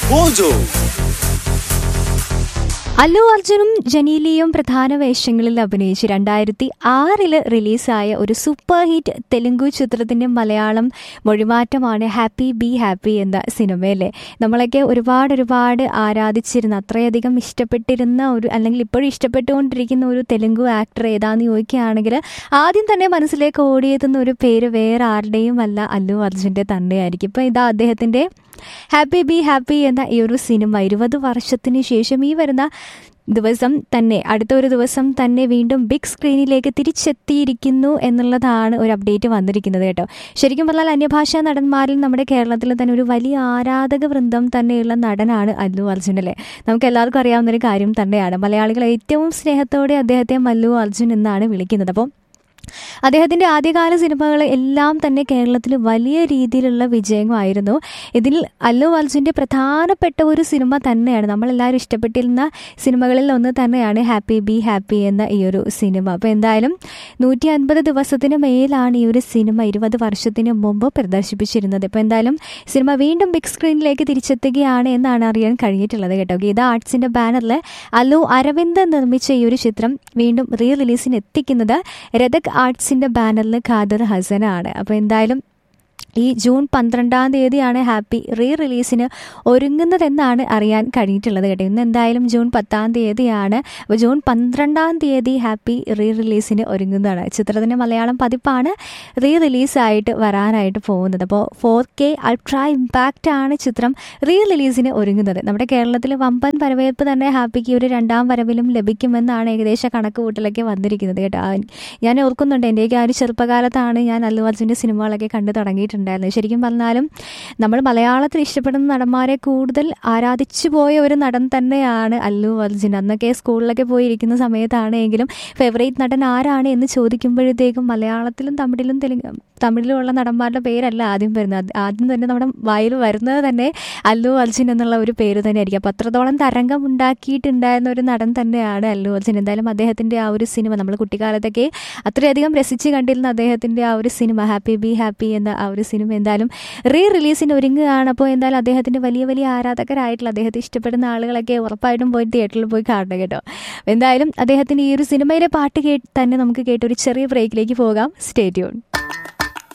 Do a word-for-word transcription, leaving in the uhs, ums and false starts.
Mojo. Allu അർജുനും ജനീലിയും പ്രധാന വേഷങ്ങളിൽ അഭിനയിച്ച് രണ്ടായിരത്തി ആറില് റിലീസായ ഒരു സൂപ്പർ ഹിറ്റ് തെലുങ്കു ചിത്രത്തിന്റെ മലയാളം മൊഴിമാറ്റമാണ് ഹാപ്പി ബി ഹാപ്പി എന്ന സിനിമയിലെ. നമ്മളൊക്കെ ഒരുപാട് ഒരുപാട് ആരാധിച്ചിരുന്ന, അത്രയധികം ഇഷ്ടപ്പെട്ടിരുന്ന ഒരു, അല്ലെങ്കിൽ ഇപ്പോഴും ഇഷ്ടപ്പെട്ടുകൊണ്ടിരിക്കുന്ന ഒരു തെലുങ്കു ആക്ടർ ഏതാന്ന് ചോദിക്കുകയാണെങ്കിൽ ആദ്യം തന്നെ മനസ്സിലേക്ക് ഓടിയെത്തുന്ന ഒരു പേര് വേറെ ആരുടെയും അല്ല, അല്ലു അർജുൻ്റെ തന്നെയായിരിക്കും. ഇപ്പം ഇതാ അദ്ദേഹത്തിൻ്റെ ഹാപ്പി ബി ഹാപ്പി എന്ന ഈ ഒരു സിനിമ ഇരുപത് വർഷത്തിന് ശേഷം ഈ വരുന്ന ദിവസം തന്നെ, അടുത്ത ഒരു ദിവസം തന്നെ വീണ്ടും ബിഗ് സ്ക്രീനിലേക്ക് തിരിച്ചെത്തിയിരിക്കുന്നു എന്നുള്ളതാണ് ഒരു അപ്ഡേറ്റ് വന്നിരിക്കുന്നത് കേട്ടോ. ശരിക്കും പറഞ്ഞാൽ അന്യഭാഷാ നടന്മാരിൽ നമ്മുടെ കേരളത്തിൽ തന്നെ ഒരു വലിയ ആരാധക വൃന്ദം തന്നെയുള്ള നടനാണ് അല്ലു അർജുൻ അല്ലേ. നമുക്ക് എല്ലാവർക്കും അറിയാവുന്നൊരു കാര്യം തന്നെയാണ്. മലയാളികൾ ഏറ്റവും സ്നേഹത്തോടെ അദ്ദേഹത്തെ അല്ലു അർജുൻ എന്നാണ് വിളിക്കുന്നത്. അപ്പോൾ അദ്ദേഹത്തിൻ്റെ ആദ്യകാല സിനിമകൾ എല്ലാം തന്നെ കേരളത്തിൽ വലിയ രീതിയിലുള്ള വിജയമായിരുന്നു. ഇതിൽ അല്ലു അർജുൻ്റെ പ്രധാനപ്പെട്ട ഒരു സിനിമ തന്നെയാണ്, നമ്മളെല്ലാവരും ഇഷ്ടപ്പെട്ടിരുന്ന സിനിമകളിൽ ഒന്ന് തന്നെയാണ് ഹാപ്പി ബി ഹാപ്പി എന്ന ഈ ഒരു സിനിമ. അപ്പോൾ എന്തായാലും നൂറ്റി അൻപത് ദിവസത്തിന് മേലാണ് ഈ ഒരു സിനിമ ഇരുപത് വർഷത്തിന് മുമ്പ് പ്രദർശിപ്പിച്ചിരുന്നത്. ഇപ്പോൾ എന്തായാലും സിനിമ വീണ്ടും ബിഗ് സ്ക്രീനിലേക്ക് തിരിച്ചെത്തുകയാണ് എന്നാണ് അറിയാൻ കഴിഞ്ഞിട്ടുള്ളത് കേട്ടോ. ഗീത ആർട്സിൻ്റെ ബാനറിൽ അല്ലു അരവിന്ദ് നിർമ്മിച്ച ഈ ഒരു ചിത്രം വീണ്ടും റീ റിലീസിന് എത്തിക്കുന്നത് രതക് ആർട്സിൻ്റെ ബാനറിൽ ഖാദർ ഹസനാണ്. അപ്പോൾ എന്തായാലും ഈ ജൂൺ പന്ത്രണ്ടാം തീയതിയാണ് ഹാപ്പി റീ റിലീസിന് ഒരുങ്ങുന്നതെന്നാണ് അറിയാൻ കഴിഞ്ഞിട്ടുള്ളത് കേട്ടോ. ഇന്ന് എന്തായാലും ജൂൺ പത്താം തീയതിയാണ്. അപ്പോൾ ജൂൺ പന്ത്രണ്ടാം തീയതി ഹാപ്പി റീ റിലീസിന് ഒരുങ്ങുന്നതാണ്. ചിത്രത്തിൻ്റെ മലയാളം പതിപ്പാണ് റീ റിലീസായിട്ട് വരാനായിട്ട് പോകുന്നത്. അപ്പോൾ ഫോർ കെ അൾട്രാ ഇമ്പാക്റ്റ് ആണ് ചിത്രം റീ റിലീസിന് ഒരുങ്ങുന്നത്. നമ്മുടെ കേരളത്തിൽ വമ്പൻ വരവേൽപ്പ് തന്നെ ഹാപ്പിക്ക് ഒരു രണ്ടാം വരവിലും ലഭിക്കുമെന്നാണ് ഏകദേശ കണക്ക് കൂട്ടലൊക്കെ വന്നിരിക്കുന്നത് കേട്ടോ. ഞാൻ ഓർക്കുന്നുണ്ട്, എൻ്റെയൊക്കെ ആ ഒരു ചെറുപ്പകാലത്താണ് ഞാൻ അല്ലു അർജുൻ്റെ സിനിമകളൊക്കെ കണ്ടു തുടങ്ങിയിട്ടുണ്ട്. ശരിക്കും പറഞ്ഞാലും നമ്മൾ മലയാളത്തിൽ ഇഷ്ടപ്പെടുന്ന നടന്മാരെ കൂടുതൽ ആരാധിച്ചു പോയ ഒരു നടൻ തന്നെയാണ് അല്ലു അർജുൻ. അന്നൊക്കെ സ്കൂളിലൊക്കെ പോയിരിക്കുന്ന സമയത്താണെങ്കിലും ഫേവറേറ്റ് നടൻ ആരാണ് എന്ന് ചോദിക്കുമ്പോഴത്തേക്കും മലയാളത്തിലും തമിഴിലും തെലുങ്ക് തമിഴിലുമുള്ള നടന്മാരുടെ പേരല്ല ആദ്യം വരുന്നത്. ആദ്യം തന്നെ നമ്മുടെ വായിൽ വരുന്നത് തന്നെ അല്ലു അർജുൻ എന്നുള്ള ഒരു പേര് തന്നെയായിരിക്കും. അപ്പോൾ അത്രത്തോളം തരംഗം ഉണ്ടാക്കിയിട്ടുണ്ടായിരുന്ന ഒരു നടൻ തന്നെയാണ് അല്ലു അർജുൻ. എന്തായാലും അദ്ദേഹത്തിൻ്റെ ആ ഒരു സിനിമ നമ്മൾ കുട്ടിക്കാലത്തൊക്കെ അത്രയധികം രസിച്ച് കണ്ടിരുന്ന അദ്ദേഹത്തിൻ്റെ ആ ഒരു സിനിമ ഹാപ്പി ബി ഹാപ്പി എന്ന ആ ഒരു സിനിമ എന്തായാലും റീ റിലീസിന് ഒരുങ്ങുകയാണ്. അപ്പോൾ എന്തായാലും അദ്ദേഹത്തിൻ്റെ വലിയ വലിയ ആരാധകരായിട്ടുള്ള, അദ്ദേഹത്തെ ഇഷ്ടപ്പെടുന്ന ആളുകളൊക്കെ ഉറപ്പായിട്ടും പോയി തിയേറ്ററിൽ പോയി കാണണം കേട്ടോ. എന്തായാലും അദ്ദേഹത്തിൻ്റെ ഈ ഒരു സിനിമയിലെ പാട്ട് കേട്ട് തന്നെ നമുക്ക് കേട്ടൊരു ചെറിയ ബ്രേക്കിലേക്ക് പോകാം. Stay tune.